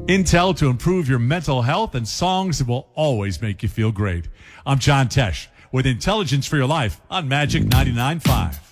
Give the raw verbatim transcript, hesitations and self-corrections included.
Intel to improve your mental health and songs that will always make you feel great. I'm John Tesh with Intelligence for Your Life on Magic ninety-nine point five.